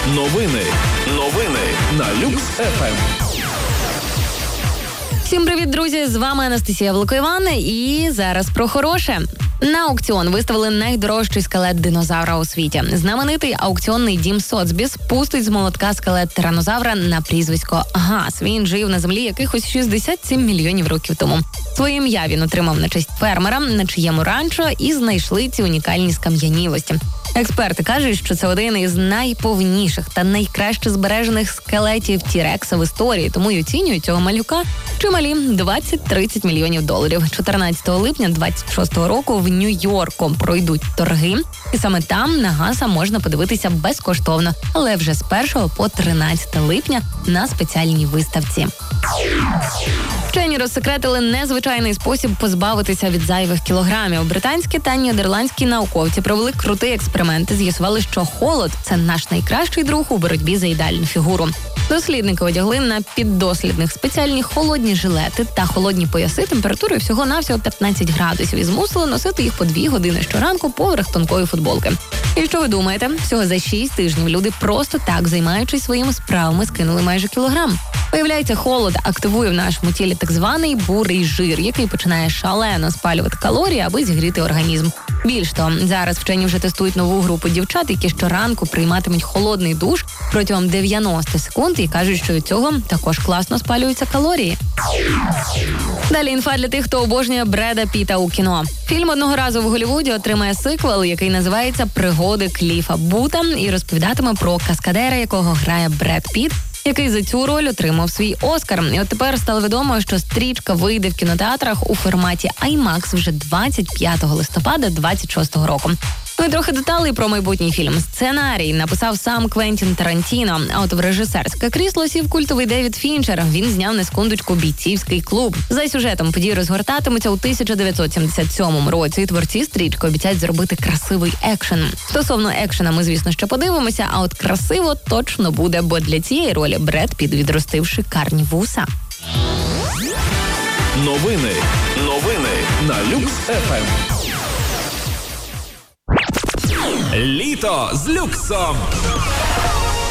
Новини на Люкс ФМ. Всім привіт, друзі! З вами Анастасія Великоїван. І зараз про хороше. На аукціон виставили найдорожчий скелет динозавра у світі. Знаменитий аукціонний дім Соцбіс пустить з молотка скелет тиранозавра на прізвисько Гас. Він жив на землі якихось 67 мільйонів років тому. Своє ім'я він отримав на честь фермера, на чиєму ранчо і знайшли ці унікальні скам'янілості. Експерти кажуть, що це один із найповніших та найкраще збережених скелетів Тірекса в історії, тому й оцінюють цього малюка чималі 20-30 мільйонів доларів. 14 липня 26-го року в Нью-Йорку пройдуть торги, і саме там на Гаса можна подивитися безкоштовно, але вже з 1 по 13 липня на спеціальній виставці. Вчені розсекретили незвичайний спосіб позбавитися від зайвих кілограмів. Британські та нідерландські науковці провели крутий експеримент і з'ясували, що холод – це наш найкращий друг у боротьбі за ідеальну фігуру. Дослідники одягли на піддослідних спеціальні холодні жилети та холодні пояси температурою всього-навсього 15 градусів і змусили носити їх по 2 години щоранку поверх тонкої футболки. І що ви думаєте? Всього за 6 тижнів люди просто так, займаючись своїми справами, скинули майже кілограм. Виявляється, холод активує в нашому тілі так званий бурий жир, який починає шалено спалювати калорії, аби зігріти організм. Більш того, зараз вчені вже тестують нову групу дівчат, які щоранку прийматимуть холодний душ протягом 90 секунд і кажуть, що від цього також класно спалюються калорії. Далі інфа для тих, хто обожнює Бреда Піта у кіно. Фільм «Одного разу в Голлівуді» отримає сиквел, який називається «Пригоди Кліфа Бута» і розповідатиме про каскадера, якого грає Бред Піт, який за цю роль отримав свій Оскар. І от тепер стало відомо, що стрічка вийде в кінотеатрах у форматі IMAX вже 25 листопада 26-го року. Ну і трохи деталей про майбутній фільм. Сценарій написав сам Квентін Тарантіно, а от в режисерське крісло сів культовий Девід Фінчер. Він зняв на секундочку «Бійцівський клуб». За сюжетом події розгортатимуться у 1977 році. І творці стрічки обіцяють зробити красивий екшен. Стосовно екшена ми, звісно, ще подивимося, а от красиво точно буде, бо для цієї ролі Бред Піт відростив шикарні вуса. Новини на Люкс ФМ. Літо з люксом.